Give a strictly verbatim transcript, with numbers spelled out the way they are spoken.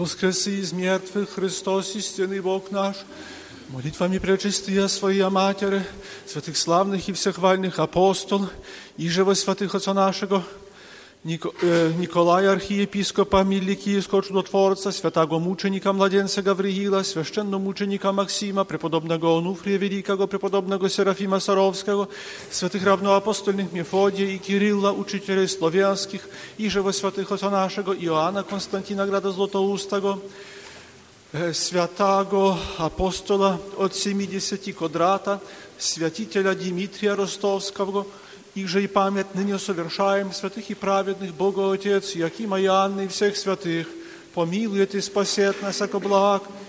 воскреси из мертвых, Христос, истинный Бог наш, молитвами пречистия Своя Матери, святых славных и всехвальных апостол, и же во святых Отца нашего, Николая, архиепископа, Миликийского чудотворца, святого мученика, младенца Гавриила, священномученика Максима, преподобного Онуфрия Великого, преподобного Серафима Саровского, святых равноапостольных Мефодия и Кирилла, учителей славянских, и же во святых Отца нашего, Иоанна Константина Града Златоустого, святаго апостола от семидесяти Кодрата, святителя Димитрия Ростовского, их же и память ныне совершаем, святых и праведных, Бога Отец, Якима и Анны и всех святых, помилует и спасет нас, яко благ,